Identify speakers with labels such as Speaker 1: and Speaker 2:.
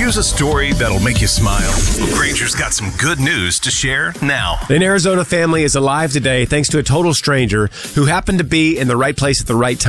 Speaker 1: Here's a story that'll make you smile. Granger's got some good news to share now.
Speaker 2: An Arizona family is alive today thanks to a total stranger who happened to be in the right place at the right time.